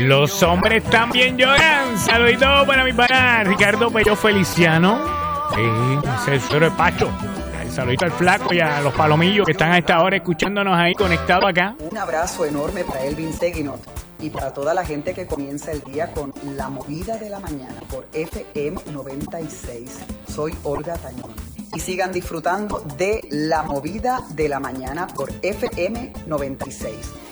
Los hombres también lloran. Saluditos para mi pana Ricardo Pello Feliciano. Ese es el suero de Pacho. Saludito al flaco y a los palomillos que están a esta hora escuchándonos ahí conectados acá. Un abrazo enorme para Elvin Seguinot y para toda la gente que comienza el día con La Movida de la Mañana por FM 96. Soy Olga Tañón. Y sigan disfrutando de La Movida de la Mañana por FM 96.